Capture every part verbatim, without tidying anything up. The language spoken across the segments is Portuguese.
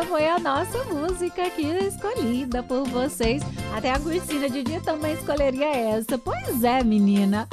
foi a nossa música aqui escolhida por vocês. Até a Cursina Didi também escolheria essa. Pois é, menina.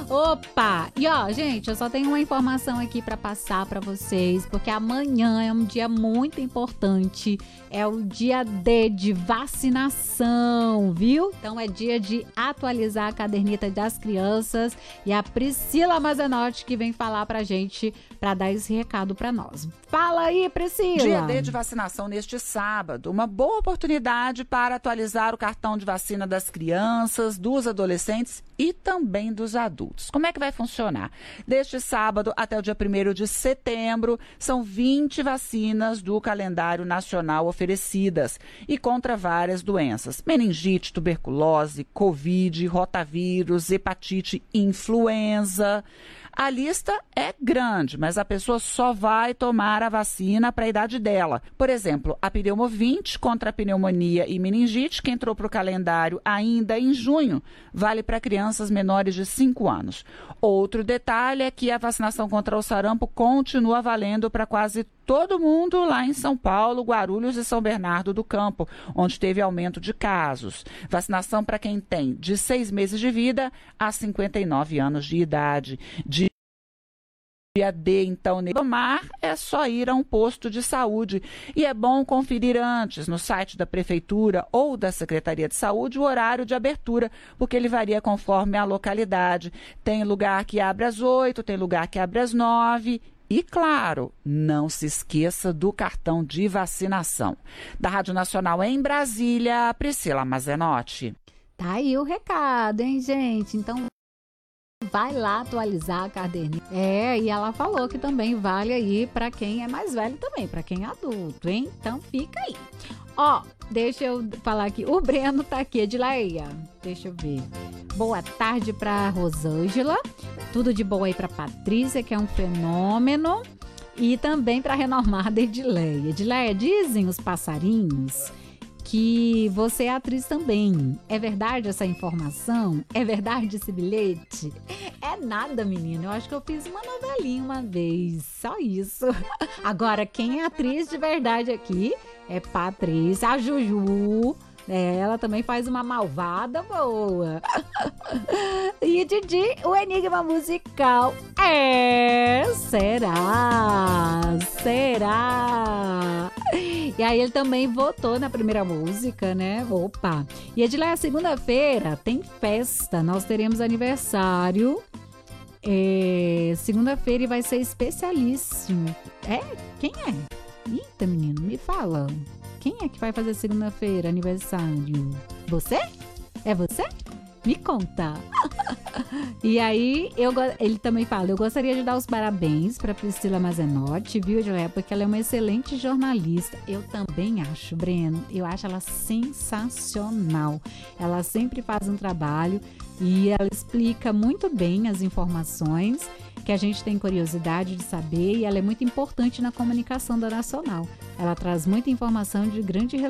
Opa! E ó, gente, eu só tenho uma informação aqui para passar para vocês, porque amanhã é um dia muito importante. É o dia D de vacinação, viu? Então é dia de atualizar a caderneta das crianças e a Priscila Mazenotti que vem falar pra gente, pra dar esse recado pra nós. Fala aí, Priscila! Dia D de vacinação neste sábado. Uma boa oportunidade para atualizar o cartão de vacina das crianças, dos adolescentes e também dos adultos. Como é que vai funcionar? Deste sábado até o dia primeiro de setembro, são vinte vacinas do calendário nacional oferecidas e contra várias doenças. Meningite, tuberculose, covid, rotavírus, hepatite, influenza. A lista é grande, mas a pessoa só vai tomar a vacina para a idade dela. Por exemplo, a pneumovinte contra a pneumonia e meningite, que entrou para o calendário ainda em junho, vale para crianças menores de cinco anos. Outro detalhe é que a vacinação contra o sarampo continua valendo para quase todo mundo lá em São Paulo, Guarulhos e São Bernardo do Campo, onde teve aumento de casos. Vacinação para quem tem de seis meses de vida a cinquenta e nove anos de idade. De Dia D, então, tomar é só ir a um posto de saúde. E é bom conferir antes no site da Prefeitura ou da Secretaria de Saúde o horário de abertura, porque ele varia conforme a localidade. Tem lugar que abre às oito, tem lugar que abre às nove. E, claro, não se esqueça do cartão de vacinação. Da Rádio Nacional em Brasília, Priscila Mazenotti. Tá aí o recado, hein, gente? Então, vai lá atualizar a caderneta. É, e ela falou que também vale aí para quem é mais velho também, para quem é adulto, hein? Então, fica aí. Ó, deixa eu falar aqui. O Breno tá aqui, Edileia. Deixa eu ver. Boa tarde pra Rosângela. Tudo de bom aí pra Patrícia, que é um fenômeno. E também pra renomada Edileia. Edileia, dizem os passarinhos que você é atriz também. É verdade essa informação? É verdade esse bilhete? É nada, menina. Eu acho que eu fiz uma novelinha uma vez. Só isso. Agora, quem é atriz de verdade aqui é Patrícia, a Juju. É, ela também faz uma malvada boa. E Didi, o enigma musical é... Será? Será? E aí ele também votou na primeira música, né? Opa! E Edileia, segunda-feira tem festa. Nós teremos aniversário. É, segunda-feira vai ser especialíssimo. É? Quem é? Eita, menino, me fala. Quem é que vai fazer segunda-feira aniversário? Você? É você? Me conta. E aí, eu, ele também fala, eu gostaria de dar os parabéns para Priscila Mazenotti, viu, Edileia? Porque ela é uma excelente jornalista. Eu também acho, Breno. Eu acho ela sensacional. Ela sempre faz um trabalho e ela explica muito bem as informações que a gente tem curiosidade de saber, e ela é muito importante na comunicação da Nacional. Ela traz muita informação de grande relevância.